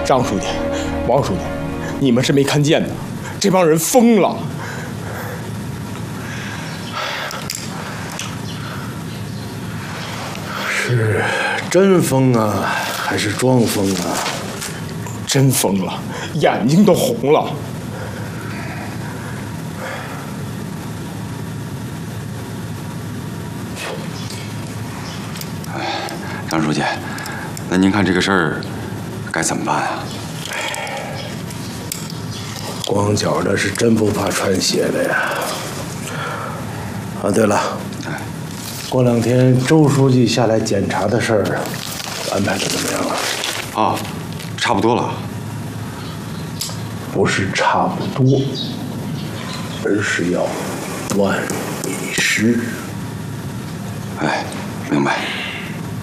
张书记、王书记，你们是没看见的，这帮人疯了。 是真疯啊，还是装疯啊？ 真疯了，眼睛都红了。 张书记，那您看这个事儿该怎么办啊？ 光脚的是真不怕穿鞋的呀。啊，对了，过2天周书记下来检查的事儿，安排的怎么样了？ 啊，差不多了。 不是差不多，而是要万米师。 哎，明白。